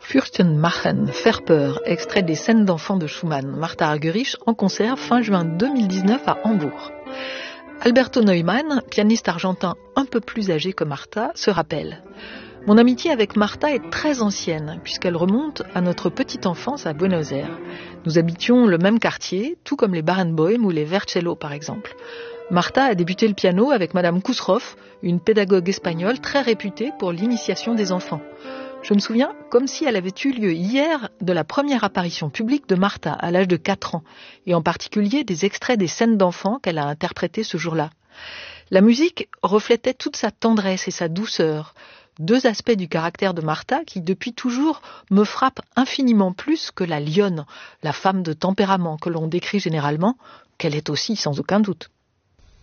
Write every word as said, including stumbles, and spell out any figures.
Fürchten machen, faire peur, extrait des scènes d'enfants de Schumann. Martha Argerich en concert fin juin deux mille dix-neuf à Hambourg. Alberto Neumann, pianiste argentin un peu plus âgé que Martha, se rappelle. Mon amitié avec Martha est très ancienne, puisqu'elle remonte à notre petite enfance à Buenos Aires. Nous habitions le même quartier, tout comme les Barenboim ou les Vercello par exemple. Martha a débuté le piano avec Madame Kousroff, une pédagogue espagnole très réputée pour l'initiation des enfants. Je me souviens comme si elle avait eu lieu hier de la première apparition publique de Martha à l'âge de quatre ans, et en particulier des extraits des scènes d'enfants qu'elle a interprétées ce jour-là. La musique reflétait toute sa tendresse et sa douceur, deux aspects du caractère de Martha qui depuis toujours me frappent infiniment plus que la lionne, la femme de tempérament que l'on décrit généralement, qu'elle est aussi sans aucun doute.